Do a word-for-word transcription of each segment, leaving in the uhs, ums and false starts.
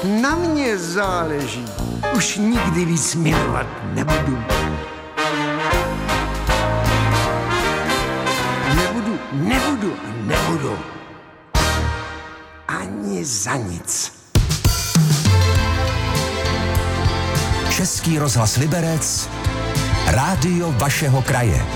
na mě záleží. Už nikdy víc milovat nebudu. Nebudu, nebudu a nebudu. Ani za nic. Český rozhlas Liberec, rádio vašeho kraje.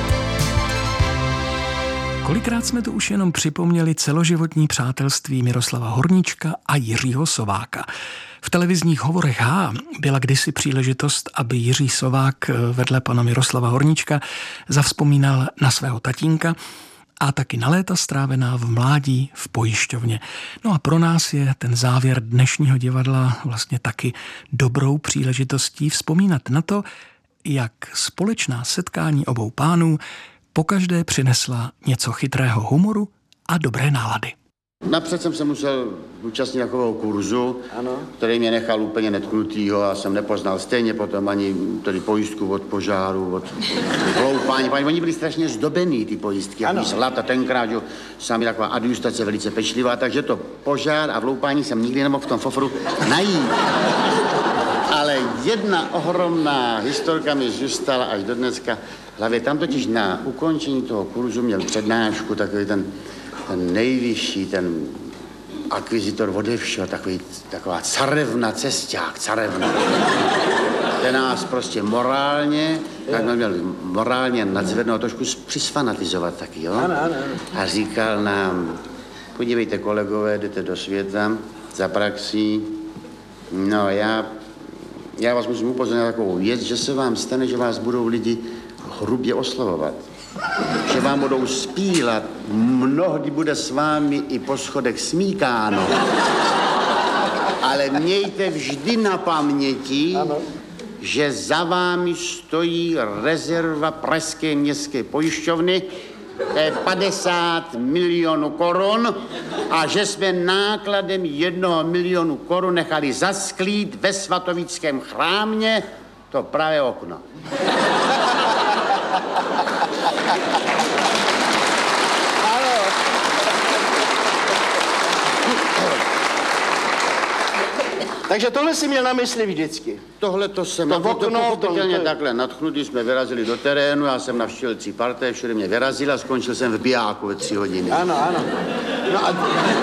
Kolikrát jsme tu už jenom připomněli celoživotní přátelství Miroslava Horníčka a Jiřího Sováka. V televizních hovorech H byla kdysi příležitost, aby Jiří Sovák vedle pana Miroslava Horníčka zavzpomínal na svého tatínka a taky na léta strávená v mládí v pojišťovně. No a pro nás je ten závěr dnešního divadla vlastně taky dobrou příležitostí vzpomínat na to, jak společná setkání obou pánů pokaždé přinesla něco chytrého humoru a dobré nálady. Napřed jsem se musel účastnit takového kurzu, ano. Který mě nechal úplně netknutýho a jsem nepoznal stejně potom ani tedy pojistku od požáru, od vloupání. Oni byli strašně zdobený, ty pojistky, jako zlata tenkrát, že sami taková adjustace velice pečlivá, takže to požár a vloupání jsem nikdy nemohl v tom foforu najít. Ale jedna ohromná historka mi zůstala až do dneska. Hlavě tam totiž na ukončení toho kurzu měl přednášku takový ten, ten nejvyšší, ten akvizitor ode všeho, takový, taková carevna cesták, carevna. Ten nás prostě morálně, tak měl morálně nadzvednout, trošku přisfanatizovat taky, jo? Ano, ano. A říkal nám, podívejte kolegové, jdete do světa za praxí, no já, já vás musím upozornit na takovou věc, že se vám stane, že vás budou lidi hrubě oslovovat. Že vám budou spílat, mnohdy bude s vámi i po schodech smíkáno. Ale mějte vždy na paměti, ano. Že za vámi stojí rezerva Pražské městské pojišťovny, to je padesát milionů korun a že jsme nákladem jednoho milionu korun nechali zasklít ve svatovickém chrámě to pravé okno. Takže tohle si měl na mysli vždycky. Tohle to jsem, to okno, to to... takhle nadchnutý, jsme vyrazili do terénu, já jsem navštívil tři parté, všude mě vyrazil a skončil jsem v bijáku ve tři hodiny. Ano, ano. No a,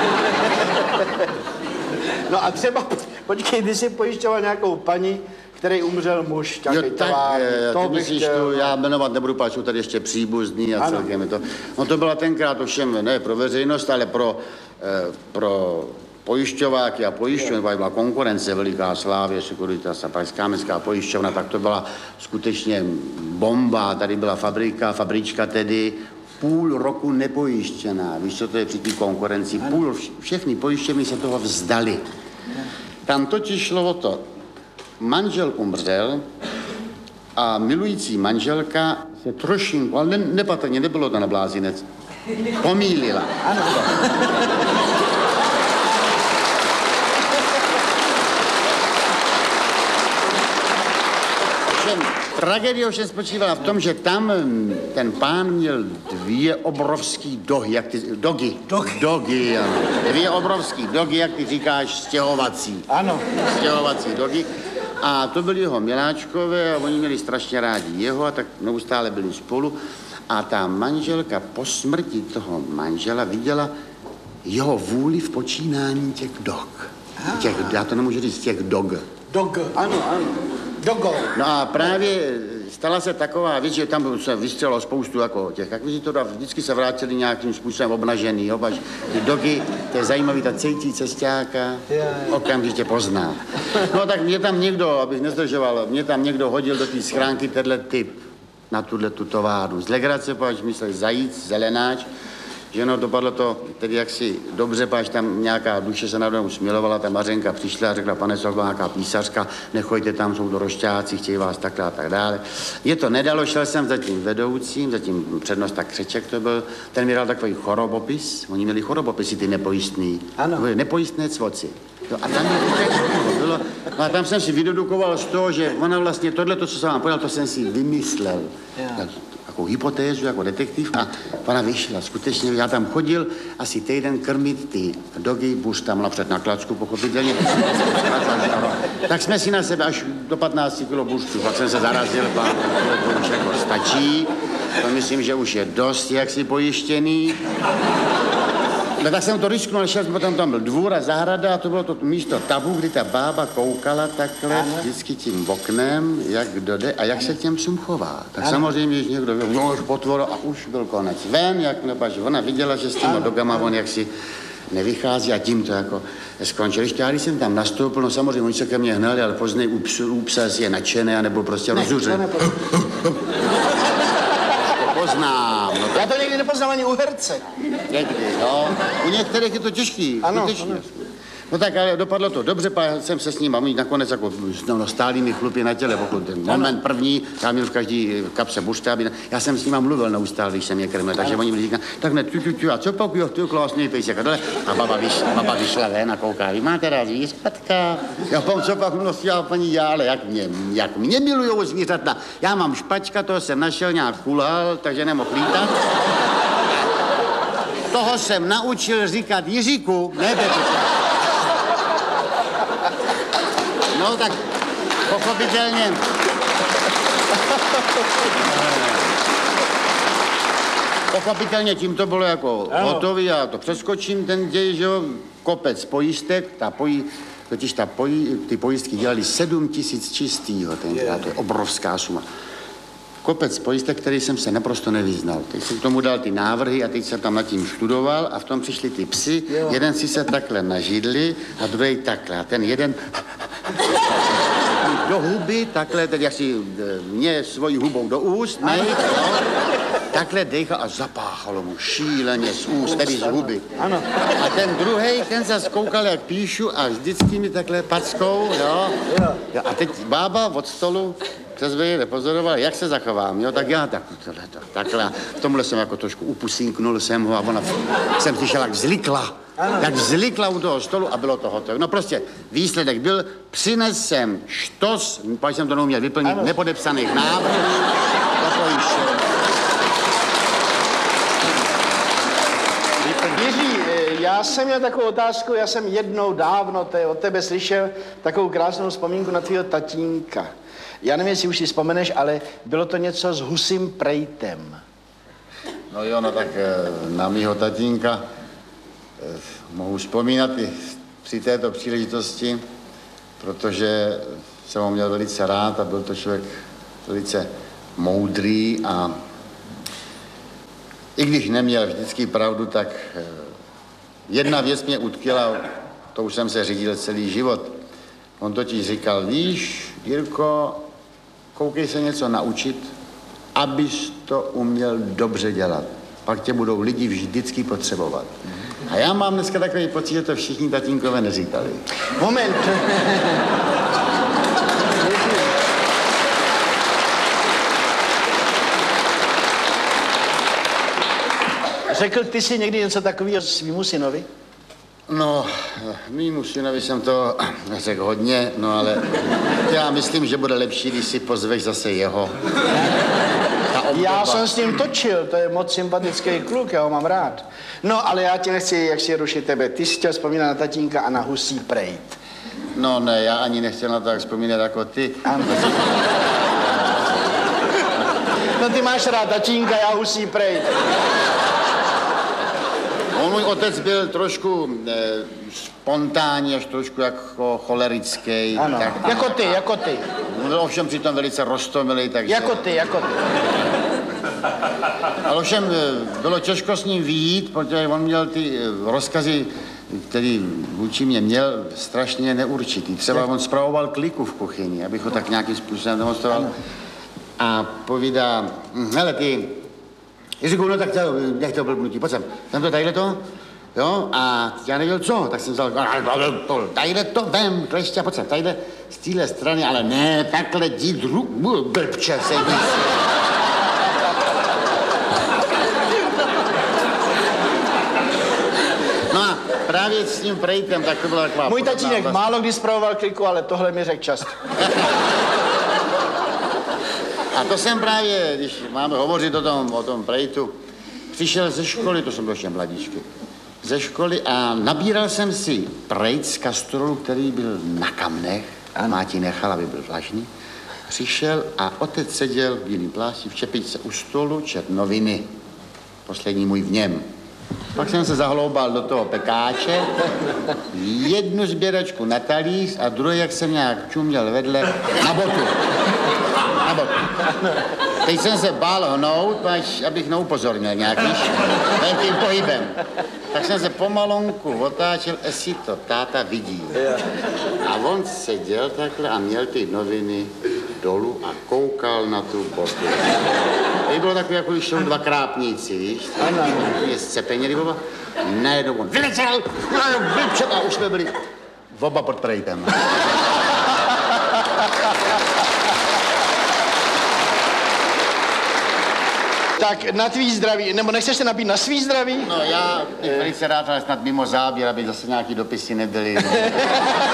no a třeba, počkej, ty jsi pojišťoval nějakou paní, který umřel muž, jo, tak, to ty myslíš chtěl... tu, já jmenovat nebudu, páč, jsou tady ještě příbuzní a ano. Celkem je to. No to byla tenkrát ovšem ne pro veřejnost, ale pro, eh, pro pojišťováky a pojišťovny, byla konkurence veliká, Slávě, Securitas a Pražská městská pojišťovna, tak to byla skutečně bomba, tady byla fabrika, fabrička tedy, půl roku nepojištěná, víš, co to je při té konkurenci, půl, všechny pojišťovny se toho vzdali. Tam totiž šlo o to, manžel umřel a milující manželka se trošinku, ale ne, nepatrně, nebylo to na blázinec, pomýlila. Ano. Tragédie ovšem spočívala v tom, že tam ten pán měl dvě obrovský dohy, jak ty, dogy. Dogy. Dogy, ano. Dvě obrovský dogy, jak ty říkáš, stěhovací. Ano. Stěhovací dogy. A to byly jeho miláčkové a oni měli strašně rádi jeho a tak neustále byli spolu. A ta manželka po smrti toho manžela viděla jeho vůli v počínání těch dog. Těch, já to nemůžu říct, těch dog. Dog, ano, ano. Dogo. No a právě stala se taková věc, že tam se vystřelilo spoustu jako těch akvizitorů a vždycky se vrátili nějakým způsobem obnažený. Obaž ty dogy, to je zajímavý, ta cejtí cestáka okamžitě pozná. No tak mě tam někdo, abych nezdržoval, mě tam někdo hodil do té schránky tenhle typ na tuhle tu továrnu. Z legrace, páč myslel zajíc, zelenáč, že no, dopadlo to tedy jaksi dobře, páč tam nějaká duše se nade mnou smilovala, ta Mařenka přišla a řekla, pane Sokol, nějaká písařka, nechoďte tam, jsou to rošťáci, chtějí vás takhle a tak dále. Je to nedalo, šel jsem za tím vedoucím, za tím přednosta Křeček to byl, ten mi dal takový chorobopis, oni měli chorobopisy, ty nepojistný. Ano. Nepojistné cvoci. No a tam, bylo, no a tam jsem si vydedukoval z toho, že ona vlastně tohle, to, co jsem vám povedal, to jsem si vymyslel. Tak, takovou hypotézu jako detektiv a ona vyšla. Skutečně, já tam chodil asi týden krmit ty dogy, Buš tam napřed na klacku, pochopitelně. Tak jsme si na sebe až do patnácti kilo buštu, pak jsem se zarazil, pán, to už jako stačí. To myslím, že už je dost jaksi pojištěný. No tak jsem to risknul, šel, potom tam byl dvůr a zahrada a to bylo to místo tabu, kdy ta bába koukala takhle ano. vždycky tím oknem, jak kdo jde a jak se k těm psům chová. Tak ano. samozřejmě, když někdo byl, no už potvoro a už byl konec ven, jak nepač, ona viděla, že s těma dogama on jaksi nevychází a tím to jako skončil. Ještě já, když jsem tam nastoupil, no samozřejmě oni se ke mně hnali, ale později u, u psa je nadšené, anebo prostě rozuře. Poznám. No já to někdy nepoznám ani u herce. Někdy, no. U některých je to těžký. Ano, ano. No tak, ale dopadlo to dobře, pa jsem se s ním a my nakonec jako no, stáli mi chlupy na těle, pokud ten moment první, já měl v každý kapse bušta, aby, já jsem s nima mluvil neustále, když jsem je krmil, takže oni mi říkali, tak ne, tu, tu, tu, a co pak, jo, ty krásný pejsek, a dole, a baba vyšla, baba vyšla ven a kouká, vy máte rád zvířatka? Já pám, co pak, no, já paní, já, ale jak mě, jak mě milujou zvířata, já mám špačka, toho jsem našel, nějak kulal, takže nemohl lítat. Toho jsem naučil říkat Jiříku, ne Petrka. No tak pochopitelně. Pochopitelně tím to bylo jako hotový a to přeskočím ten děj, že jo, kopec pojistek, ta pojí, totiž ta pojí, ty pojistky dělali sedm tisíc čistýho tenkrát, to je obrovská suma. Kopec pojistek, který jsem se naprosto nevyznal. Teď jsem k tomu dal ty návrhy a teď jsem tam nad tím študoval a v tom přišli ty psy. Jo. Jeden si se takhle nažidli a druhý takhle. A ten jeden do huby, takhle, teď jak si mě svojí hubou do úst, nej, no, takhle dejchal a zapáchalo mu šíleně z úst, tedy z huby. Ano. A ten druhej, ten se zkoukal, jak píšu a vždycky mi takhle packou, jo. jo. A teď bába od stolu přes vejde nepozoroval, jak se zachovám, jo, tak já tak, tohleto, takhle, v tomhle jsem jako trošku upusínknul jsem ho a ona, jsem slyšel, jak vzlikla, ano. jak vzlikla u toho stolu a bylo to hotové. No prostě výsledek byl, přines jsem štos, pak jsem to neuměl vyplnit, ano. nepodepsaných návrhů, to již. Jiří, já jsem měl takovou otázku, já jsem jednou dávno te, od tebe slyšel takovou krásnou vzpomínku na tvýho tatínka. Já nevím, jestli už si vzpomeneš, ale bylo to něco s husím prejtem. No jo, no tak na mýho tatínka eh, mohu vzpomínat i při této příležitosti, protože jsem ho měl velice rád a byl to člověk velice moudrý a i když neměl vždycky pravdu, tak eh, jedna věc mě utkvěla, to už jsem se řídil celý život. On totiž říkal, víš, Jirko, koukej se něco naučit, abys to uměl dobře dělat. Pak tě budou lidi vždycky potřebovat. A já mám dneska takový pocit, že to všichni tatínkové neříkali. Moment. Řekl ty si někdy něco takového svýmu synovi? No, mýmu synovi jsem to řekl hodně, no ale já myslím, že bude lepší, když si pozveš zase jeho. Já jsem s ním točil, to je moc sympatický kluk, já ho mám rád. No, ale já tě nechci, jak si rušit tebe. Ty jsi chtěl vzpomínat na tatínka a na husí prejt. No ne, já ani nechtěl na to tak vzpomínat jako ty. Ano. No ty máš rád tatínka, já husí prejt. On, můj otec byl trošku eh, spontánní, až trošku jako cholerický. Ano, tak, jako ty, jako ty. Byl ovšem přitom velice roztomilý, takže... Jako ty, jako ty. Ale ovšem bylo těžko s ním vyjít, protože on měl ty rozkazy, který vůči mě měl, strašně neurčitý. Třeba on spravoval kliku v kuchyni, abych ho tak nějakým způsobem demonstroval. A povídá, hele ty, Jiříku, no tak to, nech to blbnutí, pojď sem, jsem to tadyhle to, jo, a já nevěděl co, tak jsem vzal, tadyhle to, vem, kleště, pojď sem, tadyhle z téhle strany, ale ne, takhle jdi dru, blbče, sedí. No a právě s tím prejtem, tak to byla taková... Můj tatínek vlastně málo kdy spravoval kliku, ale tohle mi řekl často. A to jsem právě, když máme hovořit o tom, o tom prejtu, přišel ze školy, to jsem byl ještě mladíčky, ze školy a nabíral jsem si prejt z kastrolu, který byl na kamnech. Máti nechal, aby byl vlažný. Přišel a otec seděl v bílým plášti v čepičce u stolu, čet noviny. Poslední můj v něm. Pak jsem se zahloubal do toho pekáče, jednu sběračku na talíř a druhý, jak jsem nějak čuměl vedle, na botu. Na botu. Teď jsem se bál hnout, až abych neupozornil nějakým velkým pohybem. Tak jsem se pomalonku otáčel, jestli to táta vidí. A on seděl takhle a měl ty noviny dolů a koukal na tu botu. Tady bylo takové, jako když jsou dva krápníci, víš? Ano. Je scepeněli oba. Najednou on vyletěl, vypřed a už jsme byli oba pod prejtem. Tak na tvý zdraví, nebo nechceš se napít na svý zdraví? No já bych velice rád, ale snad mimo záběr, aby zase nějaký dopisy nebyly.